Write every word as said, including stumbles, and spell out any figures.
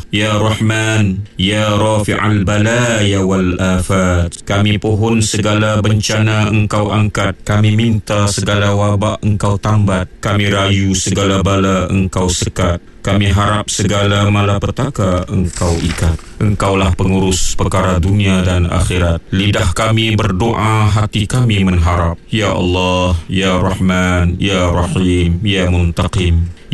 Ya Rahman, Ya Rafi'al Balaya wal Afat. Kami pohon segala bencana Engkau angkat. Kami minta segala wabak Engkau tambat. Kami rayu segala bala Engkau sekat. Kami harap segala malapetaka Engkau ikat. Engkaulah pengurus perkara dunia dan akhirat. Lidah kami berdoa, hati kami menharap. Ya Allah, Ya Rahman, Ya Rahim, Ya Muntaqim.